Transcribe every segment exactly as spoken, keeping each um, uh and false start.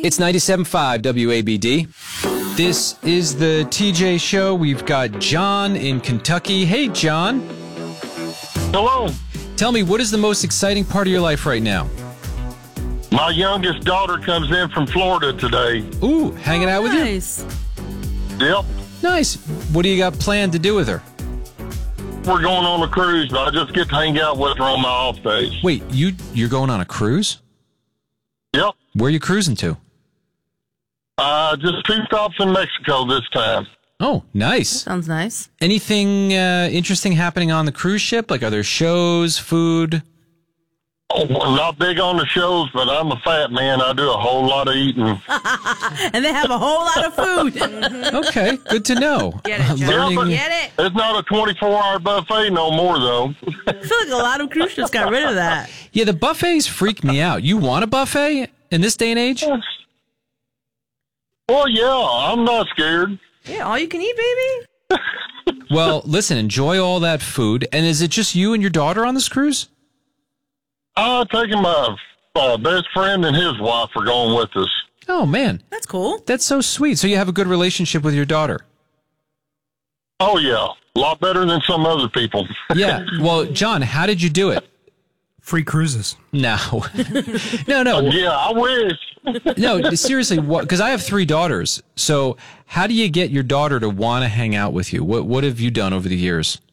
It's ninety-seven point five W A B D. This is the T J Show. We've got John in Kentucky. Hey, John. Hello. Tell me, what is the most exciting part of your life right now? My youngest daughter comes in from Florida today. Ooh, hanging out with you? Nice. Yep. Nice. What do you got planned to do with her? We're going on a cruise, but I just get to hang out with her on my off days. Wait, you, you're going on a cruise? Yep. Where are you cruising to? Uh, just two stops in Mexico this time. Oh, nice. Sounds nice. Anything uh, interesting happening on the cruise ship? Like, are there shows, food? Oh, I'm not big on the shows, but I'm a fat man. I do a whole lot of eating. And they have a whole lot of food. Okay, good to know. Get it, John. Learning- Yeah, but- Get it? It's not a twenty-four hour buffet no more, though. I feel like a lot of cruise ships got rid of that. Yeah, the buffets freak me out. You want a buffet in this day and age? Well, yeah, I'm not scared. Yeah, all you can eat, baby. Well, listen, enjoy all that food. And is it just you and your daughter on this cruise? I'm taking my uh, best friend and his wife are going with us. Oh, man. That's cool. That's so sweet. So you have a good relationship with your daughter. Oh, yeah. A lot better than some other people. Yeah. Well, John, how did you do it? Free cruises. No. no, no. Yeah, I wish. No, seriously, because I have three daughters. So how do you get your daughter to want to hang out with you? What What have you done over the years?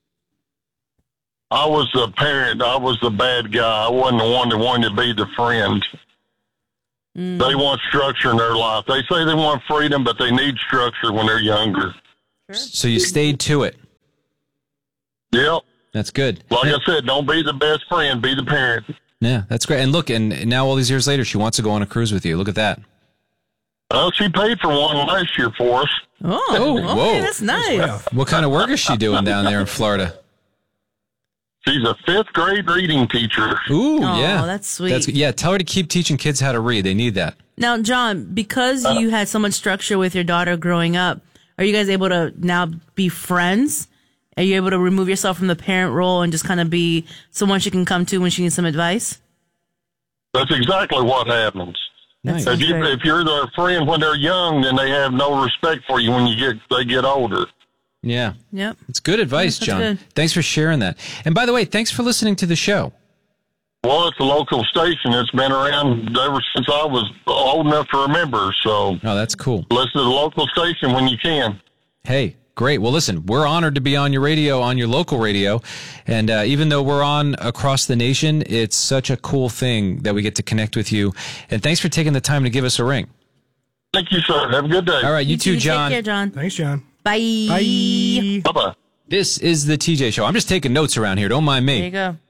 I was the parent. I was the bad guy. I wasn't the one that wanted to be the friend. Mm. They want structure in their life. They say they want freedom, but they need structure when they're younger. So you stayed to it. Yep. That's good. Like I said, don't be the best friend. Be the parent. Yeah, that's great. And look, and now all these years later, she wants to go on a cruise with you. Look at that. Oh, she paid for one last year for us. Oh, Oh, okay, whoa. that's nice. What kind of work is she doing down there in Florida? She's a fifth grade reading teacher. Ooh, Oh, yeah. that's sweet. That's, yeah, tell her to keep teaching kids how to read. They need that. Now, John, because you had so much structure with your daughter growing up, are you guys able to now be friends? Are you able to remove yourself from the parent role and just kind of be someone she can come to when she needs some advice? That's exactly what happens. Nice. If, you, great. if you're their friend when they're young, then they have no respect for you when you get they get older. Yeah. Yep. It's good advice, That's John. good. Thanks for sharing that. And by the way, thanks for listening to the show. Well, it's a local station. It's been around ever since I was old enough to remember. So Oh, that's cool. listen to the local station when you can. Hey, great. Well, listen, we're honored to be on your radio, on your local radio. And uh, even though we're on across the nation, it's such a cool thing that we get to connect with you. And thanks for taking the time to give us a ring. Thank you, sir. Have a good day. All right, you, too, Take John. care, John. Thanks, John. Bye. Bye. Bye-bye. This is the T J Show. I'm just taking notes around here. Don't mind me. There you go.